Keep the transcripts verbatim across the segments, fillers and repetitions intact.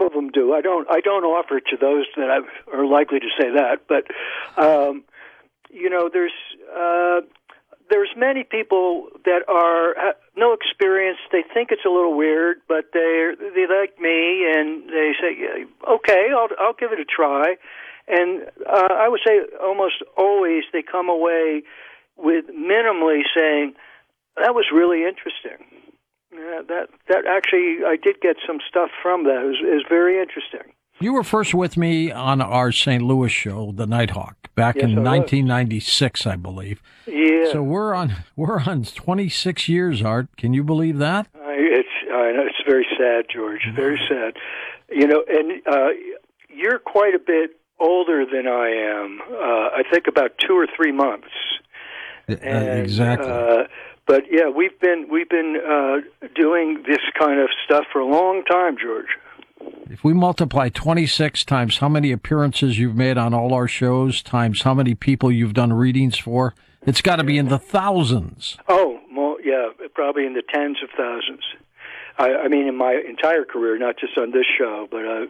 of them do. I don't. I don't offer to those that I, are likely to say that. But um, you know, there's uh, there's many people that are have no experience. They think it's a little weird, but they they like me, and they say, yeah, "Okay, I'll I'll give it a try." And uh, I would say almost always they come away with minimally saying, "That was really interesting." Yeah, that that actually, I did get some stuff from that. It was, it was very interesting. You were first with me on our Saint Louis show, the Nighthawk, back yes, in nineteen ninety-six, I believe. Yeah. So we're on we're on twenty-six years, Art. Can you believe that? I, it's I know it's very sad, George. Very sad. You know, and uh, you're quite a bit older than I am. Uh, I think about two or three months. Uh, and, exactly. Uh, But yeah, we've been we've been uh, doing this kind of stuff for a long time, George. If we multiply twenty-six times how many appearances you've made on all our shows times how many people you've done readings for, it's got to be in the thousands. Oh, well, yeah, probably in the tens of thousands. I, I mean, in my entire career, not just on this show, but uh,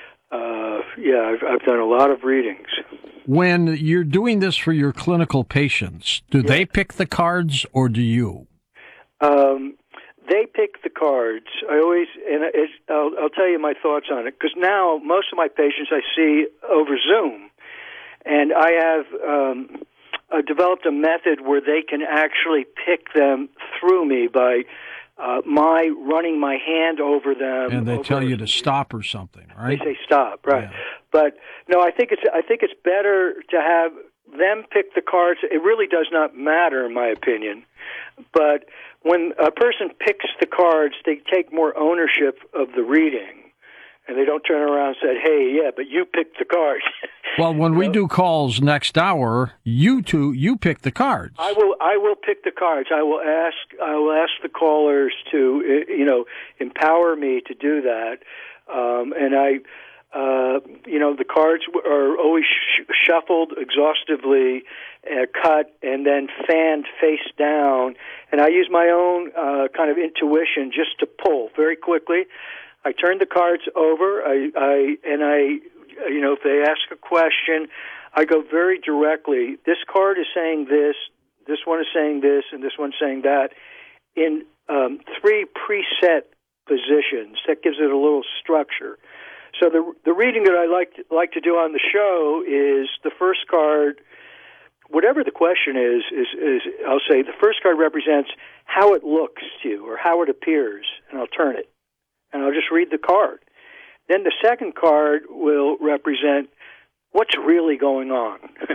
uh, yeah, I've, I've done a lot of readings. When you're doing this for your clinical patients, do yeah. they pick the cards or do you? Um, they pick the cards. I always, and it's, I'll, I'll tell you my thoughts on it, because now most of my patients I see over Zoom, and I have um, uh, developed a method where they can actually pick them through me by uh, my running my hand over them. And they over, tell you to stop or something, right? They say stop, right? Yeah. But no, I think it's I think it's better to have them pick the cards. It really does not matter, in my opinion. But when a person picks the cards, they take more ownership of the reading, and they don't turn around and say, "Hey, yeah, but you picked the cards." Well, when we do calls next hour, you two, you pick the cards. I will. I will pick the cards. I will ask. I will ask the callers to, you know, empower me to do that, um, and I. Uh, you know, the cards are always sh- shuffled exhaustively, uh, cut, and then fanned face down. And I use my own uh, kind of intuition just to pull very quickly. I turn the cards over, I, I and I, you know, if they ask a question, I go very directly. This card is saying this, this one is saying this, and this one's saying that, in um, three preset positions. That gives it a little structure. So the the reading that I like to, like to do on the show is the first card, whatever the question is, is, is I'll say the first card represents how it looks to you or how it appears, and I'll turn it, and I'll just read the card. Then the second card will represent what's really going on.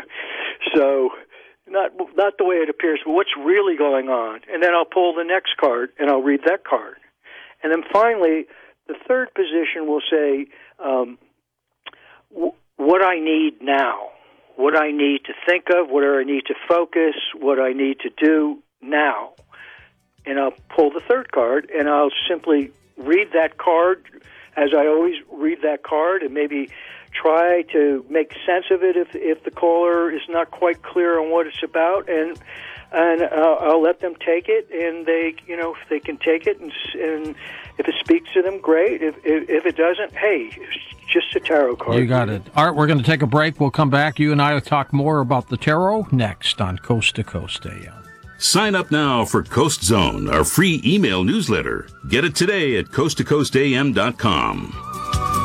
So not not the way it appears, but what's really going on. And then I'll pull the next card, and I'll read that card. And then finally, the third position will say, um, w- what I need now, what I need to think of, what I need to focus, what I need to do now. And I'll pull the third card, and I'll simply read that card as I always read that card, and maybe try to make sense of it if if the caller is not quite clear on what it's about, and and uh, I'll let them take it, and they, you know, if they can take it, and, and if it speaks to them, great. If, if if it doesn't, hey, it's just a tarot card. You got it. Art, we're going to take a break. We'll come back. You and I will talk more about the tarot next on Coast to Coast A M. Sign up now for Coast Zone, our free email newsletter. Get it today at coast to coast a m dot com.